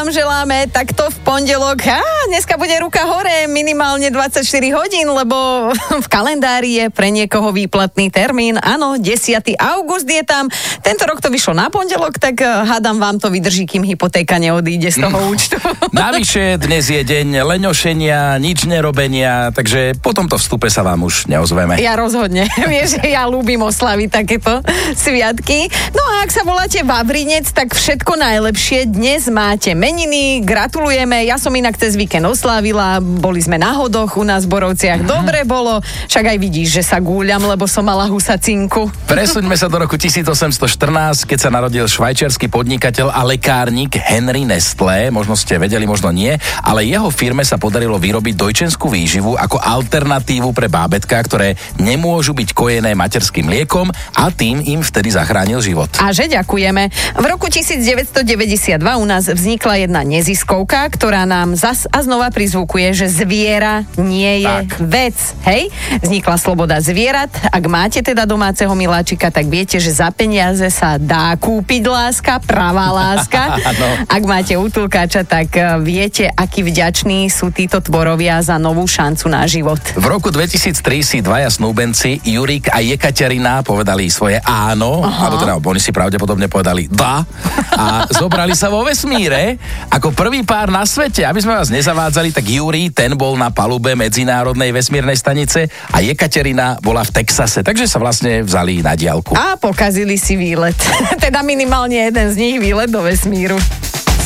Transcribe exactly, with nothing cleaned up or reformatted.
vám želáme takto v pondelok. Á, dneska bude ruka hore, minimálne dvadsaťštyri hodín, lebo v kalendári je pre niekoho výplatný termín. Áno, desiateho augusta je tam. Tento rok to vyšlo na pondelok, tak hádam vám to vydrží, kým hypotéka neodíde z toho účtu. Navyše dnes je deň leňošenia, nič nerobenia, takže po tomto vstupe sa vám už neozveme. Ja rozhodne. Vieš, že ja ľúbim oslaviť takéto sviatky. No a ak sa voláte Vavrinec, tak všetko najlepšie. Dnes máte meniny, gratulujeme. Ja som inak cez víkend oslávila, boli sme na hodoch u nás v Borovciach. Dobre bolo, však aj vidíš, že sa gúľam, lebo som mala husacinku. Presuňme sa do roku tisícosemstoštrnásť, keď sa narodil švajčiarsky podnikateľ a lekárnik Henry Nestlé. Možno ste vedeli, možno nie, ale jeho firme sa podarilo vyrobiť dojčenskú výživu ako alternatívu pre bábätká, ktoré nemôžu byť kojené materským mliekom, a tým im vtedy zachránil život. A že ďakujeme. V roku devätnásťstodeväťdesiatdva u nás vznikla jedna neziskovka, ktorá nám zas a znova prizvukuje, že zviera nie je tak vec. Hej? Vznikla sloboda zvierat. Ak máte teda domáceho miláčika, tak viete, že za peniaze sa dá kúpiť láska, pravá láska. No. Ak máte útulkáča, tak viete, akí vďační sú títo tvorovia za novú šancu na život. V roku dvetisíctri si dvaja snúbenci, Jurík a Jekaterina, povedali svoje áno, aha, alebo teda oni si pravdepodobne povedali da a zobrali sa vo vesmíre ako prvý pár na svete. Aby sme vás nezavádzali, tak Jurij, ten bol na palube Medzinárodnej vesmírnej stanice a Jekaterina bola v Texase, takže sa vlastne vzali na diaľku. A pokazili si výlet. Teda minimálne jeden z nich výlet do vesmíru.